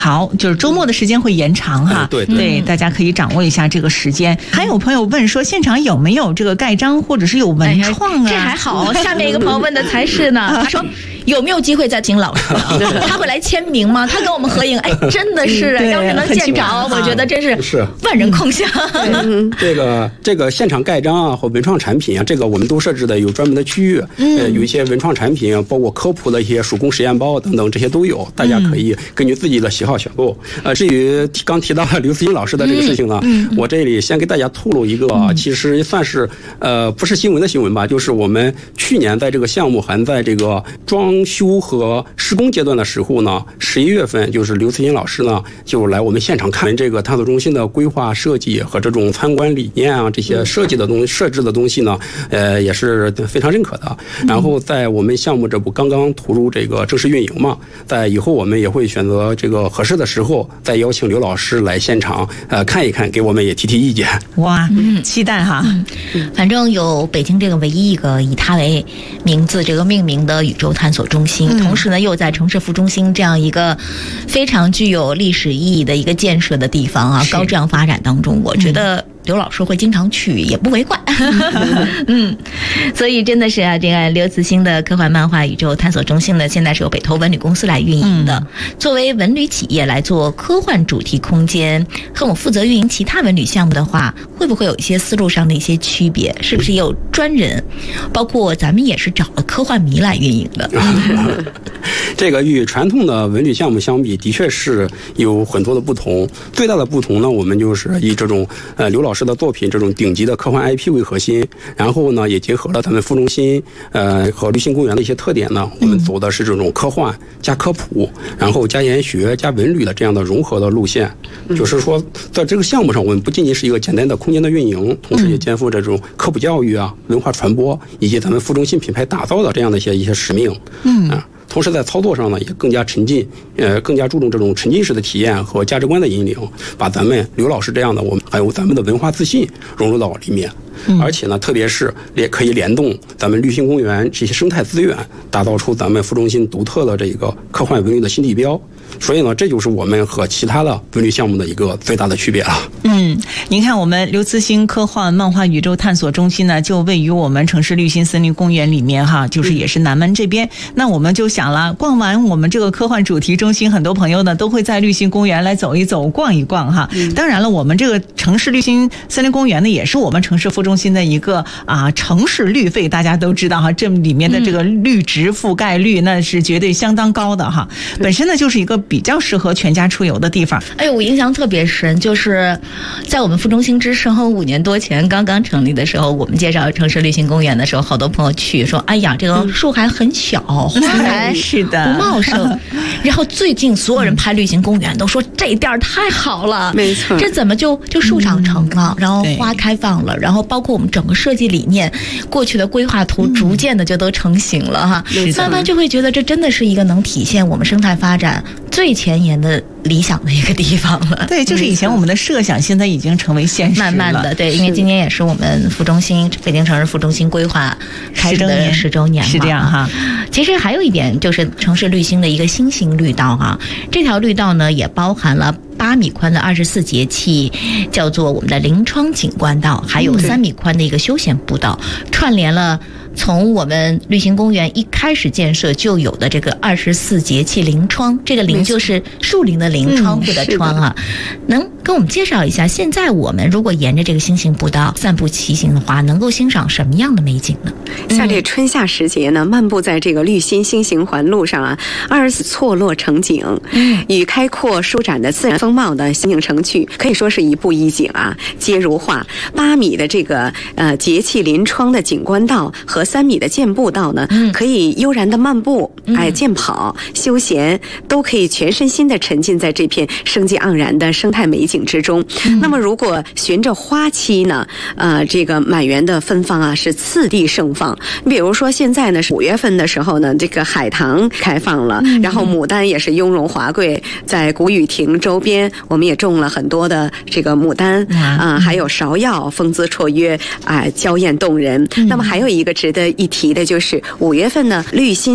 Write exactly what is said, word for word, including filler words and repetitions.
好，就是周末的时间会延长哈， 嗯、对 对, 对，大家可以掌握一下这个时间。还有朋友问说，现场有没有这个盖章或者是有文创啊？ 哎、这还好，下面一个朋友问的才是呢。他说有没有机会再请老师？他会来签名吗？他跟我们合影，哎，真的是，嗯、要是能见着，我觉得真是是万人空巷。 嗯、这个这个现场盖章啊，或文创产品啊，这个我们都设置的有专门的区域，嗯、呃，有一些文创产品，包括科普的一些手工实验包等等，这些都有，大家可以根据自己的喜好选购。呃，至于刚提到刘慈欣老师的这个事情呢，嗯嗯、我这里先给大家透露一个，嗯、其实算是呃不是新闻的新闻吧，就是我们去年在这个项目还在这个装修和施工阶段的时候呢，十一月份就是刘慈欣老师呢就来我们现场看这个探索中心的规划设计和这种参观理念啊，这些设计的东西、设置的东西呢，呃也是非常认可的。然后在我们项目这不刚刚投入这个正式运营嘛，在以后我们也会选择这个合适的时候再邀请刘老师来现场呃看一看，给我们也提提意见。 哇，嗯，期待哈。 嗯、反正有北京这个唯一一个以它为名字这个命名的宇宙探索中心，嗯、同时呢又在城市副中心这样一个非常具有历史意义的一个建设的地方啊，高质量发展当中，我觉得刘老师会经常去也不为怪。嗯，所以真的是啊，这个刘慈欣的科幻漫画宇宙探索中心呢，现在是由北投文旅公司来运营的。嗯、作为文旅企业来做科幻主题空间，和我负责运营其他文旅项目的话，会不会有一些思路上的一些区别？是不是也有专人？包括咱们也是找了科幻迷来运营的。 这个与传统的文旅项目相比，的确是有很多的不同。最大的不同呢，我们就是以这种呃刘老师的作品这种顶级的科幻 I P 为核心，然后呢也结合了咱们副中心呃和绿心公园的一些特点呢，我们走的是这种科幻加科普，然后加研学加文旅的这样的融合的路线。就是说，在这个项目上，我们不仅仅是一个简单的空间的运营，同时也肩负这种科普教育啊、文化传播以及咱们副中心品牌打造的这样的一些一些使命。嗯啊。同时在操作上呢，也更加沉浸，呃，更加注重这种沉浸式的体验和价值观的引领，把咱们刘老师这样的我们还有咱们的文化自信融入到里面。嗯、而且呢，特别是也可以联动咱们绿心公园这些生态资源，打造出咱们副中心独特的这个科幻文旅的新地标。所以呢，这就是我们和其他的文旅项目的一个最大的区别了。 嗯，您看我们刘慈欣科幻漫画宇宙探索中心呢，就位于我们城市绿心森林公园里面哈，就是也是南门这边。嗯、那我们就想了，逛完我们这个科幻主题中心，很多朋友呢都会在绿心公园来走一走、逛一逛哈。嗯、当然了，我们这个城市绿心森林公园呢，也是我们城市副中心的一个啊城市绿肺，大家都知道哈，这里面的这个绿植覆盖率那是绝对相当高的哈。嗯、本身呢就是一个比较适合全家出游的地方。 哎呦，我印象特别深，就是在我们副中心之声五年多前刚刚成立的时候，我们介绍城市绿心公园的时候，好多朋友去说，哎呀，这个树还很小，花还是的不茂盛。然后最近所有人拍绿心公园都说这地儿太好了， 没错， 这怎么就就树长成了，然后花开放了，然后包括我们整个设计理念，过去的规划图逐渐的就都成型了哈，慢慢就会觉得这真的是一个能体现我们生态发展最前沿的理想的一个地方了。 对，就是以前我们的设想现在已经成为现实了。 慢慢的，对，因为今年也是我们副中心北京城市副中心规划开始的十周年嘛， 是这样哈。 其实还有一点就是城市绿心的一个新型绿道哈，这条绿道呢也包含了八米宽的二十四节气，叫做我们的临窗景观道，还有三米宽的一个休闲步道，串联了从我们绿心公园一开始建设就有的这个二十四节气临窗，这个临就是树林的林，窗户的窗啊。能跟我们介绍一下，现在我们如果沿着这个新型步道散步骑行的话，能够欣赏什么样的美景呢？ 像这春夏时节呢，漫步在这个绿心新型环路上啊，二十四错落成景，嗯，与开阔舒展的自然风貌的形影成趣，可以说是一步一景啊，皆如画。八米的这个呃节气临窗的景观道和三米的健步道呢，嗯、可以悠然的漫步，哎，健跑、休闲，都可以全身心的沉浸在这片生机盎然的生态美景之中。嗯、那么，如果循着花期呢，呃，这个满园的芬芳啊，是次第盛放。比如说现在呢是五月份的时候呢，这个海棠开放了，嗯、然后牡丹也是雍容华贵，在古雨亭周边，我们也种了很多的这个牡丹啊、呃，还有芍药，风姿绰约，啊、呃，娇艳动人。嗯、那么还有一个值得一提的就是五月份呢，绿心